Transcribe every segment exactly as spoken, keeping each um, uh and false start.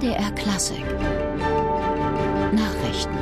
M D R Klassik Nachrichten.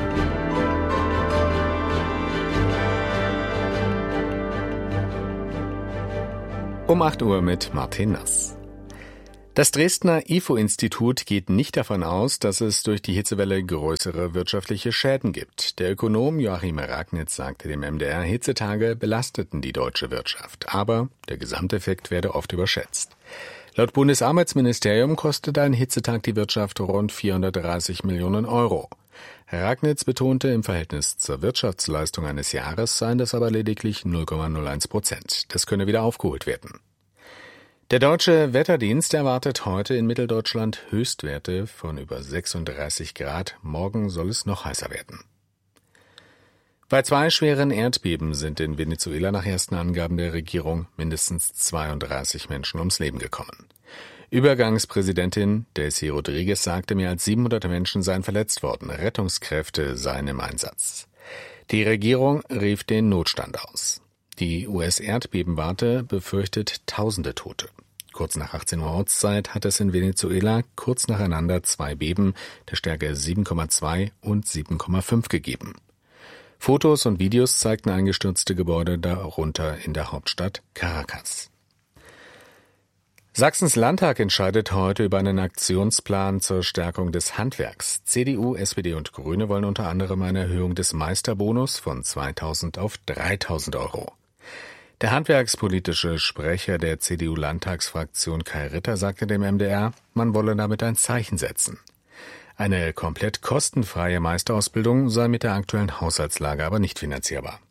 Um acht Uhr mit Martin Nass. Das Dresdner I F O-Institut geht nicht davon aus, dass es durch die Hitzewelle größere wirtschaftliche Schäden gibt. Der Ökonom Joachim Ragnitz sagte dem M D R, Hitzetage belasteten die deutsche Wirtschaft. Aber der Gesamteffekt werde oft überschätzt. Laut Bundesarbeitsministerium kostet ein Hitzetag die Wirtschaft rund vierhundertdreißig Millionen Euro. Ragnitz betonte, im Verhältnis zur Wirtschaftsleistung eines Jahres seien das aber lediglich null Komma null eins Prozent. Das könne wieder aufgeholt werden. Der Deutsche Wetterdienst erwartet heute in Mitteldeutschland Höchstwerte von über sechsunddreißig Grad. Morgen soll es noch heißer werden. Bei zwei schweren Erdbeben sind in Venezuela nach ersten Angaben der Regierung mindestens zweiunddreißig Menschen ums Leben gekommen. Übergangspräsidentin Delcy Rodriguez sagte, mehr als siebenhundert Menschen seien verletzt worden. Rettungskräfte seien im Einsatz. Die Regierung rief den Notstand aus. Die U S-Erdbebenwarte befürchtet tausende Tote. Kurz nach achtzehn Uhr Ortszeit hat es in Venezuela kurz nacheinander zwei Beben der Stärke sieben Komma zwei und sieben Komma fünf gegeben. Fotos und Videos zeigten eingestürzte Gebäude, darunter in der Hauptstadt Caracas. Sachsens Landtag entscheidet heute über einen Aktionsplan zur Stärkung des Handwerks. C D U, S P D und Grüne wollen unter anderem eine Erhöhung des Meisterbonus von zweitausend auf dreitausend Euro. Der handwerkspolitische Sprecher der C D U-Landtagsfraktion Kai Ritter sagte dem M D R, man wolle damit ein Zeichen setzen. Eine komplett kostenfreie Meisterausbildung sei mit der aktuellen Haushaltslage aber nicht finanzierbar.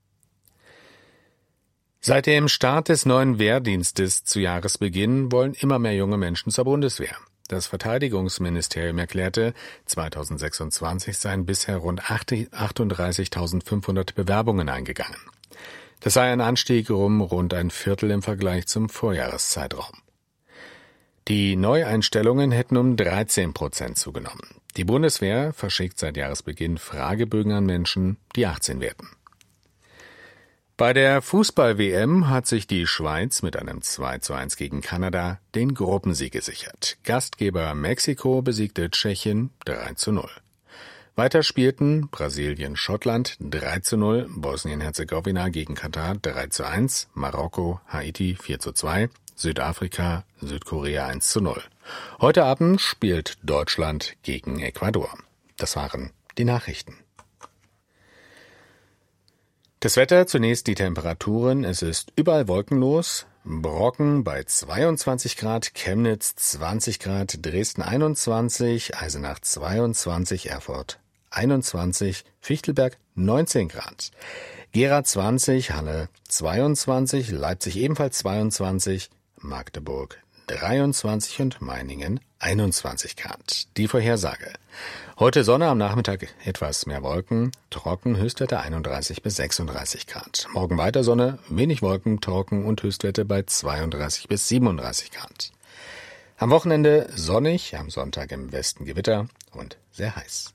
Seit dem Start des neuen Wehrdienstes zu Jahresbeginn wollen immer mehr junge Menschen zur Bundeswehr. Das Verteidigungsministerium erklärte, zweitausendsechsundzwanzig seien bisher rund achtunddreißigtausendfünfhundert Bewerbungen eingegangen. Das sei ein Anstieg um rund ein Viertel im Vergleich zum Vorjahreszeitraum. Die Neueinstellungen hätten um dreizehn Prozent zugenommen. Die Bundeswehr verschickt seit Jahresbeginn Fragebögen an Menschen, die achtzehn werden. Bei der Fußball-W M hat sich die Schweiz mit einem zwei zu eins gegen Kanada den Gruppensieg gesichert. Gastgeber Mexiko besiegte Tschechien drei zu null. Weiter spielten Brasilien, Schottland drei zu null, Bosnien-Herzegowina gegen Katar drei zu eins, Marokko, Haiti vier zu zwei, Südafrika, Südkorea eins zu null. Heute Abend spielt Deutschland gegen Ecuador. Das waren die Nachrichten. Das Wetter, zunächst die Temperaturen. Es ist überall wolkenlos. Brocken bei zweiundzwanzig Grad, Chemnitz zwanzig Grad, Dresden einundzwanzig, Eisenach zweiundzwanzig, Erfurt einundzwanzig, Fichtelberg neunzehn Grad, Gera zwanzig, Halle zweiundzwanzig, Leipzig ebenfalls zweiundzwanzig, Magdeburg dreiundzwanzig und Meiningen einundzwanzig Grad. Die Vorhersage. Heute Sonne, am Nachmittag etwas mehr Wolken, trocken, Höchstwerte einunddreißig bis sechsunddreißig Grad. Morgen weiter Sonne, wenig Wolken, trocken und Höchstwerte bei zweiunddreißig bis siebenunddreißig Grad. Am Wochenende sonnig, am Sonntag im Westen Gewitter und sehr heiß.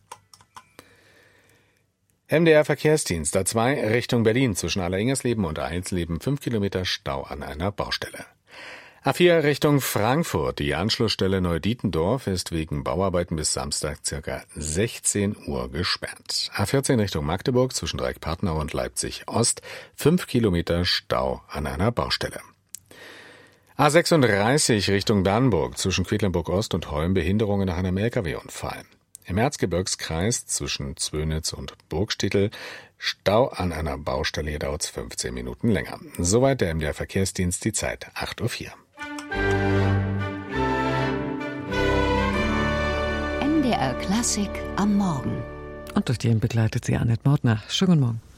M D R Verkehrsdienst A zwei Richtung Berlin zwischen Allersingersleben und Eilsleben fünf Kilometer Stau an einer Baustelle. A vier Richtung Frankfurt. Die Anschlussstelle Neudietendorf ist wegen Bauarbeiten bis Samstag ca. sechzehn Uhr gesperrt. A vierzehn Richtung Magdeburg zwischen Dreieck-Partnau und Leipzig Ost fünf Kilometer Stau an einer Baustelle. A sechsunddreißig Richtung Bernburg zwischen Quedlinburg Ost und Holm Behinderungen nach einem L K W-Unfall. Im Erzgebirgskreis zwischen Zwönitz und Burgstedtel Stau an einer Baustelle, hier dauert es fünfzehn Minuten länger. Soweit der M D R Verkehrsdienst, die Zeit acht Uhr vier. M D R Klassik am Morgen. Und durch den begleitet sie Annette Mautner. Schönen guten Morgen.